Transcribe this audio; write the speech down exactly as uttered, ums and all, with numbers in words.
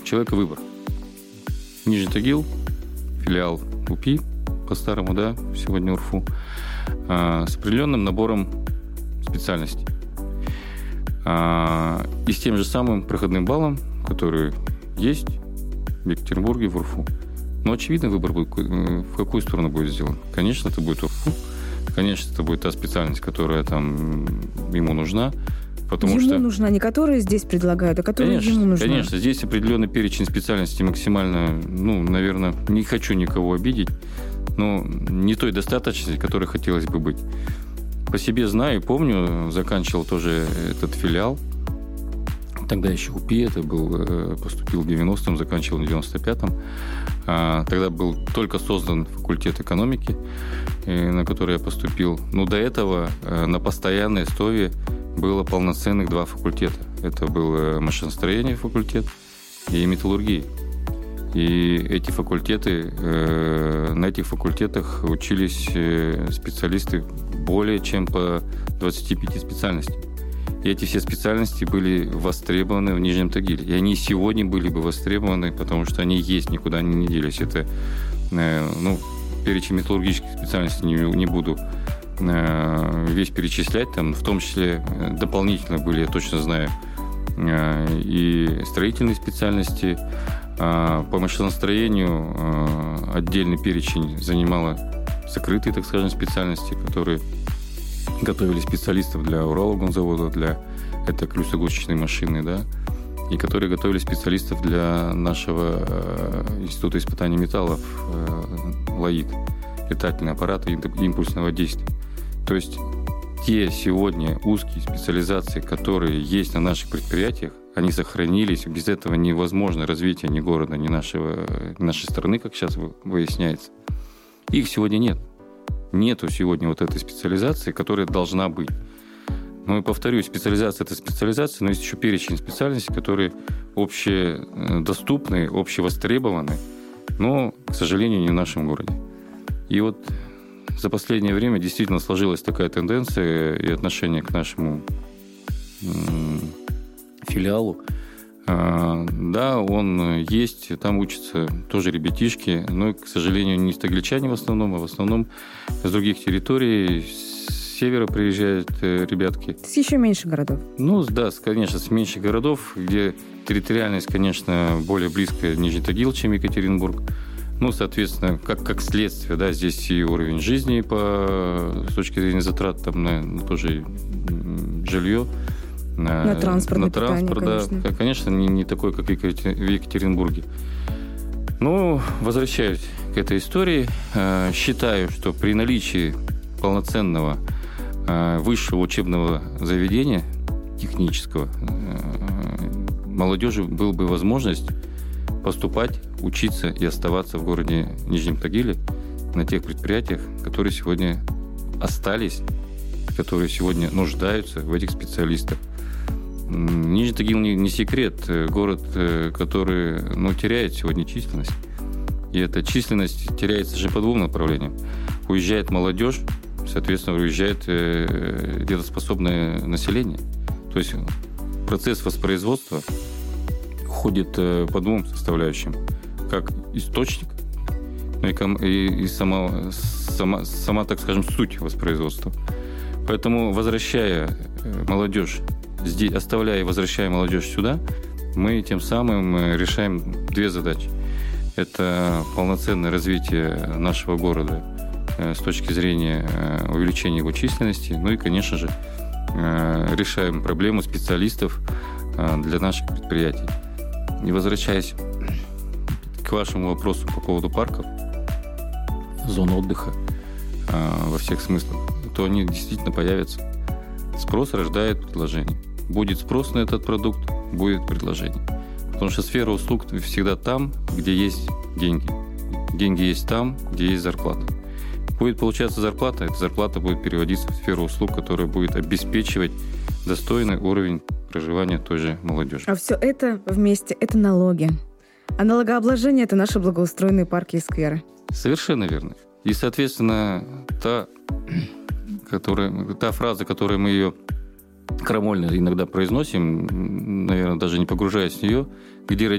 человека выбор. Нижний Тагил, филиал УПИ, по-старому, да, сегодня УРФУ, с определенным набором специальностей. И с тем же самым проходным баллом, который есть в Екатеринбурге, в УРФУ. Но, очевидно, выбор будет, в какую сторону будет сделан. Конечно, это будет УРФУ. Конечно, это будет та специальность, которая там ему нужна. Потому ему что... нужна, не которые здесь предлагают, а которые конечно, ему нужны. Конечно, здесь определенный перечень специальностей максимально, ну, наверное, не хочу никого обидеть, но не той достаточности, которой хотелось бы быть. По себе знаю, помню, заканчивал тоже этот филиал. Тогда еще УПИ, это был, поступил в девяностом, заканчивал в девяносто пятом. Тогда был только создан факультет экономики, на который я поступил. Но до этого на постоянной основе было полноценных два факультета. Это был машиностроение факультет и металлургия. И эти факультеты, на этих факультетах учились специалисты более чем по двадцати пяти специальностям. И эти все специальности были востребованы в Нижнем Тагиле. И они сегодня были бы востребованы, потому что они есть, никуда они не делись. Это, ну, перечень металлургических специальностей не, не буду весь перечислять. Там, в том числе дополнительно были, я точно знаю, и строительные специальности. По машиностроению отдельный перечень занимала закрытые, так скажем, специальности, которые готовили специалистов для Уралвагонзавода, для это клюсогусечные машины, да, и которые готовили специалистов для нашего Института испытаний металлов ЛАИТ, летательные аппараты импульсного действия. То есть те сегодня узкие специализации, которые есть на наших предприятиях, они сохранились. Без этого невозможно развитие ни города, ни нашего, ни нашей страны, как сейчас выясняется. Их сегодня нет. Нету сегодня вот этой специализации, которая должна быть. Ну и повторюсь, специализация – это специализация, но есть еще перечень специальностей, которые общедоступны, общевостребованы, но, к сожалению, не в нашем городе. И вот за последнее время действительно сложилась такая тенденция и отношение к нашему филиалу. Да, он есть, там учатся тоже ребятишки, но, к сожалению, не стагличане в основном, а в основном с других территорий, с севера приезжают ребятки. С еще меньше городов. Ну, да, конечно, с меньших городов, где территориальность, конечно, более близкая Нижний Тагил, чем Екатеринбург. Ну, соответственно, как, как следствие, да, здесь и уровень жизни по, с точки зрения затрат, там, на тоже жилье, на, на транспорт, на транспорт, да, конечно, конечно не, не такой, как в Екатеринбурге. Ну, возвращаюсь к этой истории. Считаю, что при наличии полноценного высшего учебного заведения технического молодежи была бы возможность поступать, учиться и оставаться в городе Нижнем Тагиле на тех предприятиях, которые сегодня остались, которые сегодня нуждаются в этих специалистах. Нижний Тагил не, не секрет, город, который, ну, теряет сегодня численность. И эта численность теряется же по двум направлениям. Уезжает молодежь, соответственно, уезжает дееспособное население. То есть процесс воспроизводства ходит по двум составляющим. Как источник, ну и, и сама, сама, сама, так скажем, суть воспроизводства. Поэтому, возвращая молодежь, здесь, оставляя и возвращая молодежь сюда, мы тем самым решаем две задачи. Это полноценное развитие нашего города с точки зрения увеличения его численности, ну и, конечно же, решаем проблему специалистов для наших предприятий. И возвращаясь к вашему вопросу по поводу парков, зон отдыха во всех смыслах, то они действительно появятся. Спрос рождает предложение. Будет спрос на этот продукт, будет предложение. Потому что сфера услуг всегда там, где есть деньги. Деньги есть там, где есть зарплата. Будет получаться зарплата, эта зарплата будет переводиться в сферу услуг, которая будет обеспечивать достойный уровень проживания той же молодежи. А все это вместе – это налоги. А налогообложение – это наши благоустроенные парки и скверы. Совершенно верно. И, соответственно, та, которая, та фраза, которую мы ее крамольно иногда произносим, наверное, даже не погружаясь в нее, где